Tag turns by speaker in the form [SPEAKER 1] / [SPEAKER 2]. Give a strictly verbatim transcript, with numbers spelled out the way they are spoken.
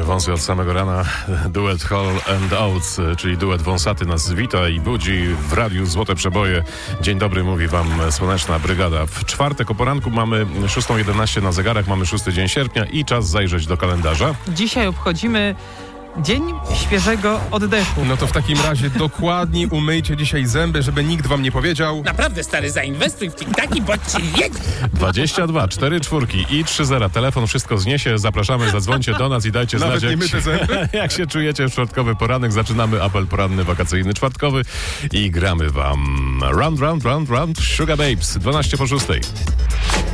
[SPEAKER 1] Wąsy od samego rana, duet Hall and Oates, czyli duet Wąsaty nas wita i budzi w radiu Złote Przeboje. Dzień dobry, mówi wam Słoneczna Brygada. W czwartek o poranku mamy szósta jedenaście na zegarach, mamy szósty dzień sierpnia i czas zajrzeć do kalendarza.
[SPEAKER 2] Dzisiaj obchodzimy Dzień Świeżego Oddechu.
[SPEAKER 3] No to w takim razie dokładnie umyjcie dzisiaj zęby, żeby nikt wam nie powiedział.
[SPEAKER 4] Naprawdę, stary, zainwestuj w tiktaki, bo ci jedź.
[SPEAKER 1] dwadzieścia dwa, cztery czwórki i trzy zera. Telefon wszystko zniesie. Zapraszamy, zadzwońcie do nas i dajcie
[SPEAKER 3] Nawet
[SPEAKER 1] znać,
[SPEAKER 3] nie
[SPEAKER 1] jak
[SPEAKER 3] myte
[SPEAKER 1] się,
[SPEAKER 3] zęby?
[SPEAKER 1] jak się czujecie w czwartkowy poranek. Zaczynamy apel poranny wakacyjny czwartkowy i gramy wam Round, Round, Round, Round Sugar Babes, dwanaście po szóstej.